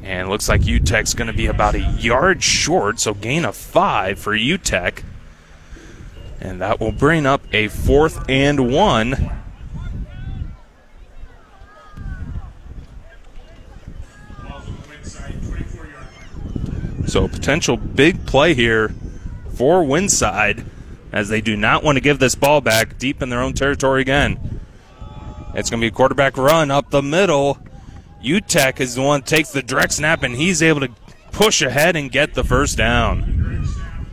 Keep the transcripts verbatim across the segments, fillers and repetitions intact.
And looks like U T E C's going to be about a yard short, so gain of five for U T E C. And that will bring up a fourth and one. So potential big play here for Winside, as they do not want to give this ball back deep in their own territory again. It's going to be a quarterback run up the middle. U T E C is the one that takes the direct snap, and he's able to push ahead and get the first down.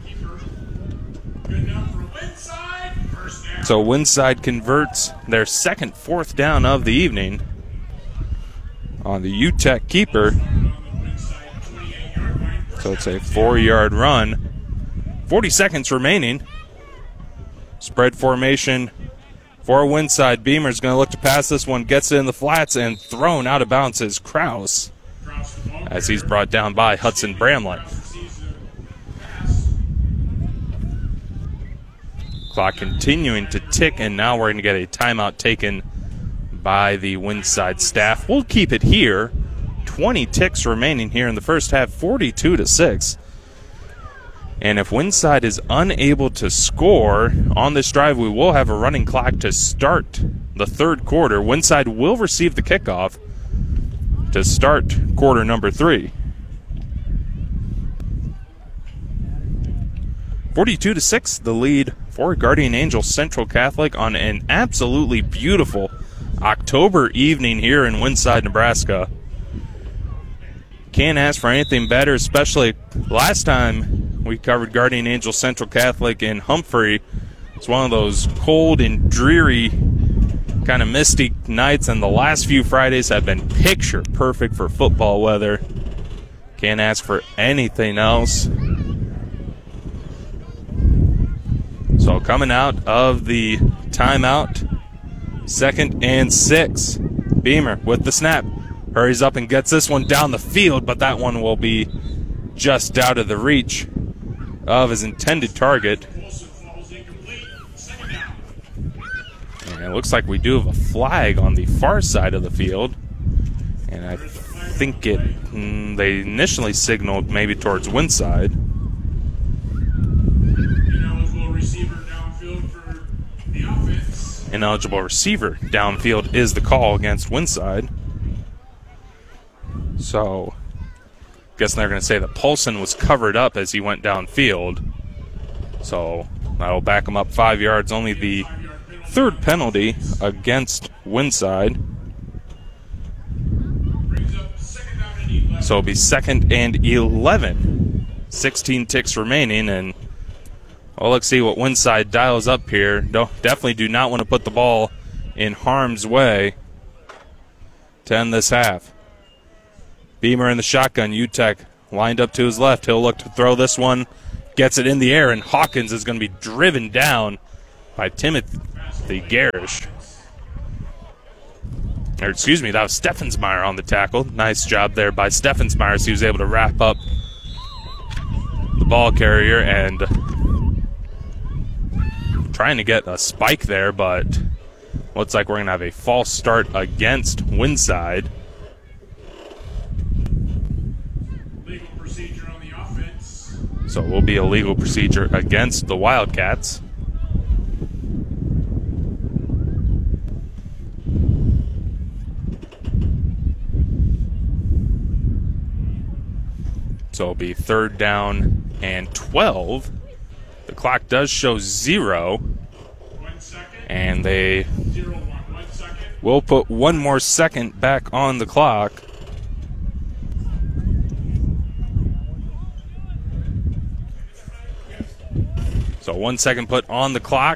So Winside converts their second fourth down of the evening on the U T E C keeper. So it's a four-yard run. forty seconds remaining. Spread formation for Winside. Beamer's going to look to pass this one. Gets it in the flats and thrown out of bounds is Kraus as he's brought down by Hudson Bramlett. Clock continuing to tick, and now we're going to get a timeout taken by the Winside staff. We'll keep it here. twenty ticks remaining here in the first half, forty-two to six. And if Winside is unable to score on this drive, we will have a running clock to start the third quarter. Winside will receive the kickoff to start quarter number three. forty-two to six, the lead for Guardian Angels Central Catholic on an absolutely beautiful October evening here in Winside, Nebraska. Can't ask for anything better, especially last time we covered Guardian Angels Central Catholic in Humphrey. It's one of those cold and dreary, kind of misty nights, and the last few Fridays have been picture perfect for football weather. Can't ask for anything else. So coming out of the timeout, second and six. Beamer with the snap. Hurries up and gets this one down the field, but that one will be just out of the reach of his intended target. And it looks like we do have a flag on the far side of the field. And I think it mm, they initially signaled maybe towards Winside. Ineligible receiver downfield is the call against Winside. So, guessing they're going to say that Paulson was covered up as he went downfield. So, that'll back him up five yards. Only the third penalty against Winside. So, it'll be second and eleven. sixteen ticks remaining, and well, let's see what Winside dials up here. Don't, definitely do not want to put the ball in harm's way to end this half. Beamer in the shotgun. U T E C lined up to his left. He'll look to throw this one. Gets it in the air, and Hawkins is going to be driven down by Timothy Garish. Or excuse me, that was Steffensmeyer on the tackle. Nice job there by Steffensmeyer. So he was able to wrap up the ball carrier and trying to get a spike there, but looks like we're going to have a false start against Winside. Legal procedure on the offense. So it will be a legal procedure against the Wildcats. So it'll be third down and twelve. The clock does show zero, and they will put one more second back on the clock. So one second put on the clock,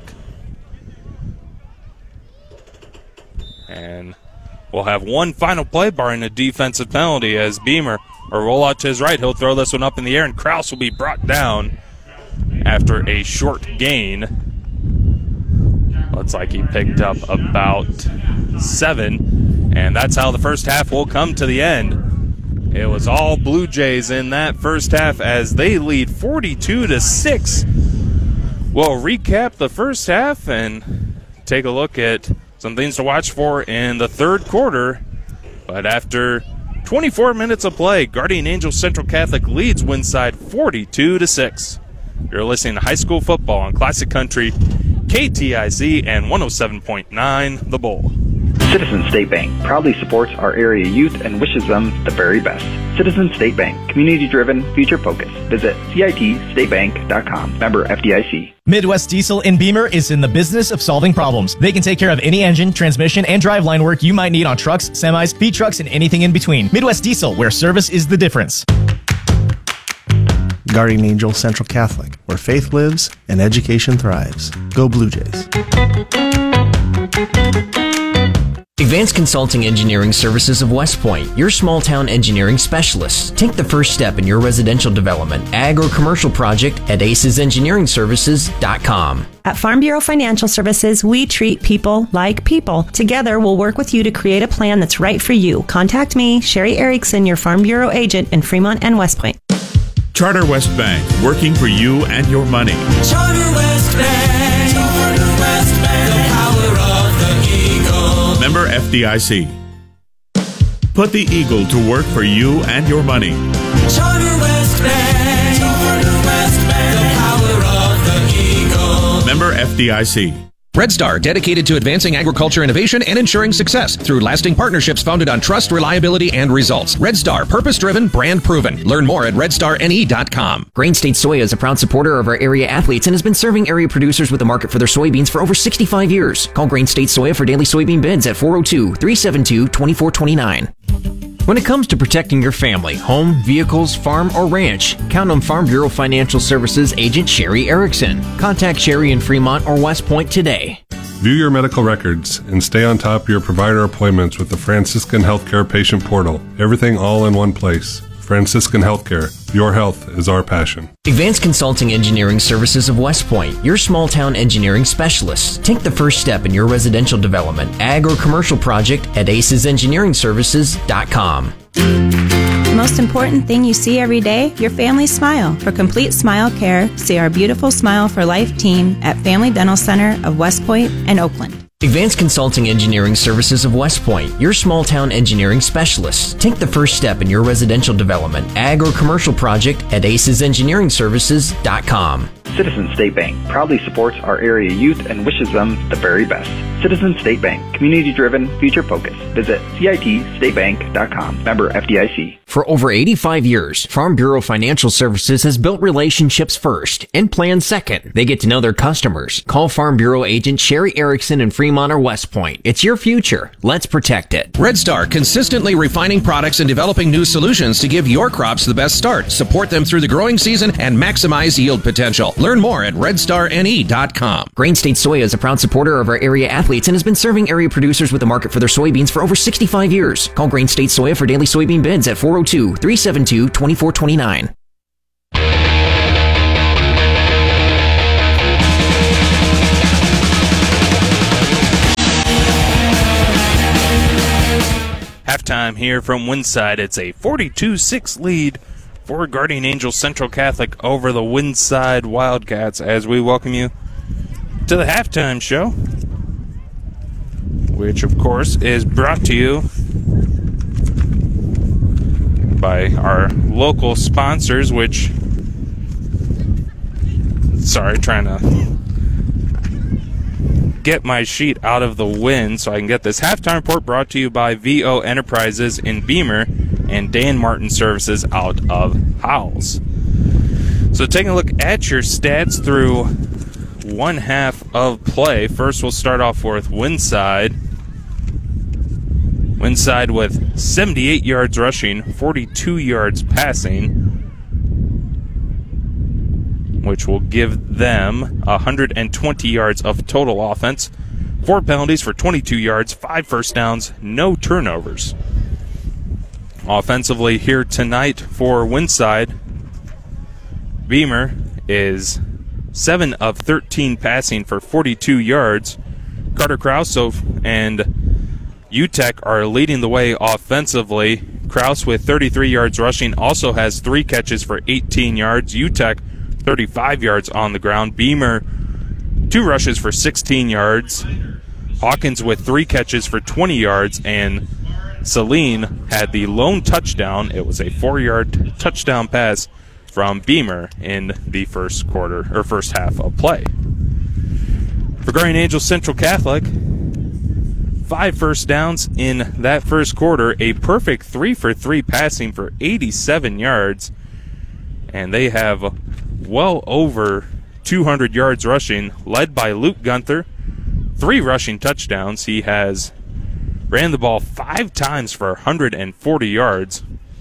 and we'll have one final play barring a defensive penalty as Beamer or roll out to his right. He'll throw this one up in the air, and Kraus will be brought down after a short gain. Looks like he picked up about seven, and that's how the first half will come to the end. It was all Blue Jays in that first half as they lead forty-two to six. We'll recap the first half and take a look at some things to watch for in the third quarter. But after twenty-four minutes of play. Guardian Angels Central Catholic leads Winside forty-two to six. You're listening to high school football on Classic Country, K T I Z, and one oh seven point nine The Bull. Citizens State Bank proudly supports our area youth and wishes them the very best. Citizens State Bank, community-driven, future-focused. Visit C I T state bank dot com. Member F D I C. Midwest Diesel in Beamer is in the business of solving problems. They can take care of any engine, transmission, and driveline work you might need on trucks, semis, feed trucks, and anything in between. Midwest Diesel, where service is the difference. Guardian Angel Central Catholic, where faith lives and education thrives. Go Blue Jays. Advanced Consulting Engineering Services of West Point, your small town engineering specialists. Take the first step in your residential development, ag or commercial project at aces engineering services dot com. At Farm Bureau Financial Services, we treat people like people. Together, we'll work with you to create a plan that's right for you. Contact me, Sherry Erickson, your Farm Bureau agent in Fremont and West Point. Charter West Bank, working for you and your money. Charter West Bank, Charter West Bank, the power of the Eagle. Member F D I C. Put the Eagle to work for you and your money. Charter West Bank, Charter West Bank, the power of the Eagle. Member F D I C. Red Star, dedicated to advancing agriculture innovation and ensuring success through lasting partnerships founded on trust, reliability, and results. Red Star, purpose-driven, brand-proven. Learn more at red star n e dot com. Grain State Soya is a proud supporter of our area athletes and has been serving area producers with a market for their soybeans for over sixty-five years. Call Grain State Soya for daily soybean bids at four oh two, three seven two, two four two nine. When it comes to protecting your family, home, vehicles, farm, or ranch, count on Farm Bureau Financial Services agent Sherry Erickson. Contact Sherry in Fremont or West Point today. View your medical records and stay on top of your provider appointments with the Franciscan Healthcare Patient Portal. Everything all in one place. Franciscan Healthcare. Your health is our passion. Advanced Consulting Engineering Services of West Point, your small town engineering specialists. Take the first step in your residential development, ag or commercial project at aces engineering services dot com. The most important thing you see every day, your family's smile. For complete smile care, see our beautiful Smile for Life team at Family Dental Center of West Point and Oakland. Advanced Consulting Engineering Services of West Point, your small town engineering specialists. Take the first step in your residential development, ag or commercial project at aces engineering services dot com. Citizens State Bank proudly supports our area youth and wishes them the very best. Citizens State Bank, community-driven, future-focused. Visit C I T state bank dot com. Member F D I C. For over eighty-five years, Farm Bureau Financial Services has built relationships first and plans second. They get to know their customers. Call Farm Bureau agent Sherry Erickson in Fremont or West Point. It's your future. Let's protect it. Red Star, consistently refining products and developing new solutions to give your crops the best start. Support them through the growing season and maximize yield potential. Learn more at red star n e dot com. Grain State Soya is a proud supporter of our area athletes and has been serving area producers with a market for their soybeans for over sixty-five years. Call Grain State Soya for daily soybean bids at four oh two, three seven two, two four two nine. Halftime here from Winside. It's a forty-two six lead for Guardian Angels Central Catholic over the Winside Wildcats as we welcome you to the halftime show, which of course is brought to you by our local sponsors, which, sorry, trying to get my sheet out of the wind so I can get this. Halftime report brought to you by V O Enterprises in Beamer and Dan Martin Services out of Howells. So taking a look at your stats through one half of play. First we'll start off with Winside. Winside with seventy-eight yards rushing, forty-two yards passing, which will give them one hundred twenty yards of total offense. Four penalties for twenty-two yards, five first downs, no turnovers. Offensively here tonight for Winside, Beamer is seven of thirteen passing for forty-two yards. Carter Krause and U T E C are leading the way offensively. Krause with thirty-three yards rushing also has three catches for eighteen yards. U T E C thirty-five yards on the ground. Beamer, two rushes for sixteen yards. Hawkins with three catches for twenty yards. And Celine had the lone touchdown. It was a four-yard touchdown pass from Beamer in the first quarter or first half of play. For Guardian Angels Central Catholic, five first downs in that first quarter, a perfect three for three passing for eighty-seven yards, and they have well over two hundred yards rushing, led by Luke Gunther. Three rushing touchdowns. He has ran the ball five times for one hundred forty yards.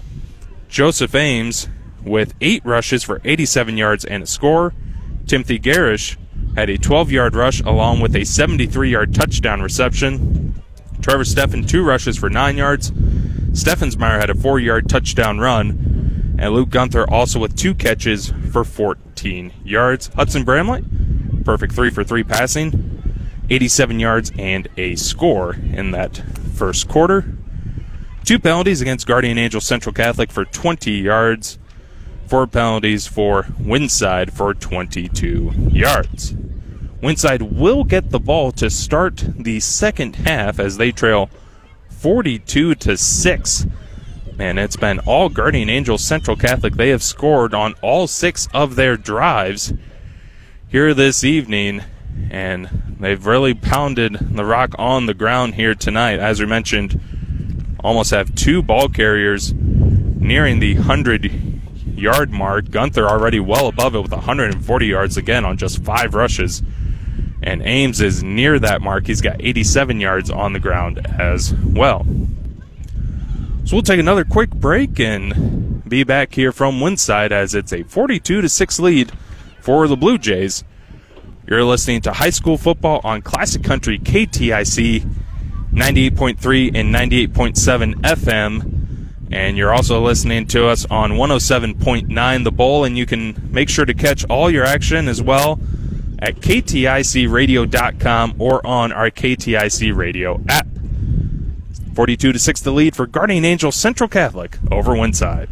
Joseph Ames with eight rushes for eighty-seven yards and a score. Timothy Garish had a twelve-yard rush along with a seventy-three-yard touchdown reception. Trevor Steffen, two rushes for nine yards. Steffensmeyer had a four-yard touchdown run. And Luke Gunther also with two catches for fourteen yards. Hudson Bramlett, perfect three for three passing, eighty-seven yards and a score in that first quarter. Two penalties against Guardian Angels Central Catholic for twenty yards. Four penalties for Winside for twenty-two yards. Winside will get the ball to start the second half as they trail forty-two to six. Man, it's been all Guardian Angels Central Catholic. They have scored on all six of their drives here this evening, and they've really pounded the rock on the ground here tonight. As we mentioned, almost have two ball carriers nearing the hundred-yard mark. Gunther already well above it with one hundred forty yards again on just five rushes. And Ames is near that mark. He's got eighty-seven yards on the ground as well. So we'll take another quick break and be back here from Winside as it's a forty-two to six lead for the Blue Jays. You're listening to high school football on Classic Country K T I C ninety-eight point three and ninety-eight point seven F M. And you're also listening to us on one oh seven point nine The Bowl, and you can make sure to catch all your action as well at K T I C radio dot com or on our K T I C Radio app. forty-two to six the lead for Guardian Angels Central Catholic over Winside.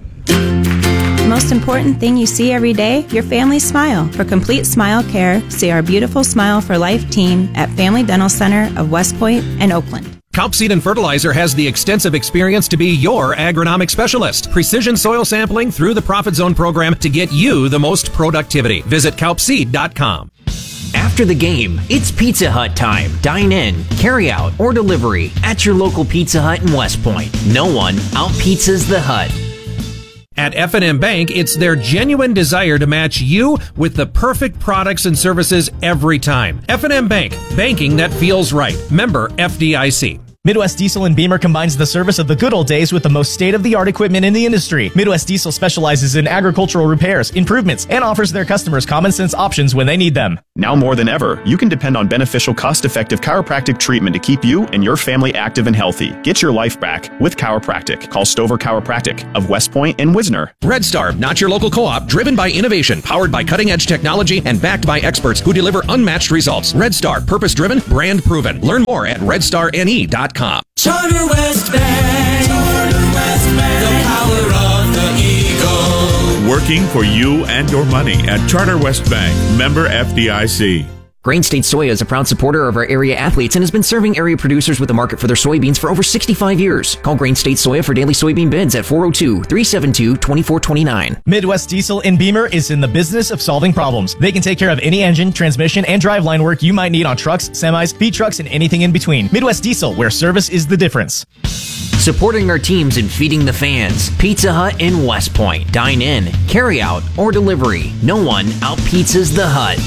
The most important thing you see every day, your family smile. For complete smile care, see our beautiful Smile for Life team at Family Dental Center of West Point and Oakland. Kalp Seed and Fertilizer has the extensive experience to be your agronomic specialist. Precision soil sampling through the Profit Zone program to get you the most productivity. Visit kalp seed dot com. After the game, it's Pizza Hut time. Dine in, carry out, or delivery at your local Pizza Hut in West Point. No one out-pizzas the Hut. At F and M Bank, it's their genuine desire to match you with the perfect products and services every time. F and M Bank, banking that feels right. Member F D I C. Midwest Diesel and Beamer combines the service of the good old days with the most state-of-the-art equipment in the industry. Midwest Diesel specializes in agricultural repairs, improvements, and offers their customers common-sense options when they need them. Now more than ever, you can depend on beneficial, cost-effective chiropractic treatment to keep you and your family active and healthy. Get your life back with chiropractic. Call Stover Chiropractic of West Point and Wisner. Red Star, not your local co-op, driven by innovation, powered by cutting-edge technology, and backed by experts who deliver unmatched results. Red Star, purpose-driven, brand-proven. Learn more at red star N E dot com. Charter West Bank, Charter West Bank, the power of the Eagle. Working for you and your money at Charter West Bank, member F D I C. Grain State Soya is a proud supporter of our area athletes and has been serving area producers with a market for their soybeans for over sixty-five years. Call Grain State Soya for daily soybean bids at four oh two, three seven two, two four two nine. Midwest Diesel and Beamer is in the business of solving problems. They can take care of any engine, transmission, and driveline work you might need on trucks, semis, feed trucks, and anything in between. Midwest Diesel, where service is the difference. Supporting our teams and feeding the fans. Pizza Hut in West Point. Dine in, carry out, or delivery. No one out-pizzas the Hut.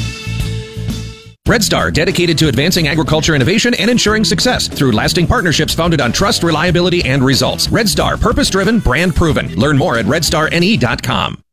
Red Star, dedicated to advancing agriculture innovation and ensuring success through lasting partnerships founded on trust, reliability, and results. Red Star, purpose-driven, brand-proven. Learn more at red star N E dot com.